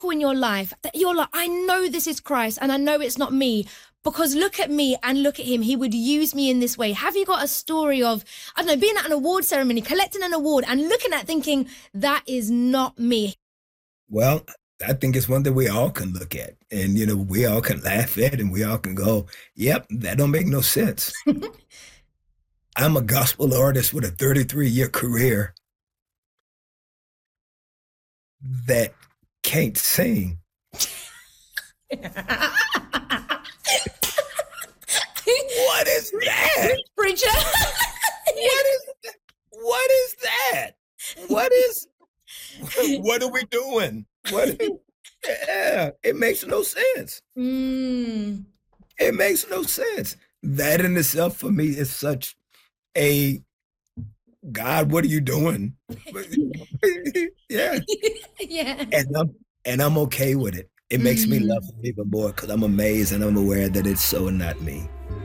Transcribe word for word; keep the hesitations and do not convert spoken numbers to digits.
in your life that you're like, I know this is Christ and I know it's not me, because look at me and look at him. He would use me in this way. Have you got a story of, I don't know, being at an award ceremony, collecting an award and looking at thinking, that is not me? Well, I think it's one that we all can look at, and, you know, we all can laugh at, and we all can go, yep, that don't make no sense. I'm a gospel artist with a thirty-three year career that can't sing. What is that? Preacher. What is that? What is that? What is, what are we doing? What is, yeah, it makes no sense. Mm. It makes no sense. That in itself for me is such a, God, what are you doing? Yeah. Yeah. And I'm, and I'm okay with it. It makes mm. me love him even more because I'm amazed and I'm aware that it's so not me.